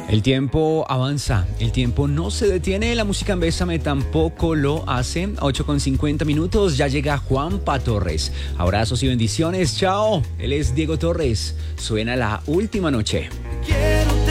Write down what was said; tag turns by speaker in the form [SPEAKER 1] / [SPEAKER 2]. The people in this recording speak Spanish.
[SPEAKER 1] El tiempo avanza, el tiempo no se detiene, la música en Bésame tampoco lo hace. 8:50, ya llega Juanpa Torres. Abrazos y bendiciones, chao. Él es Diego Torres, suena La Última Noche.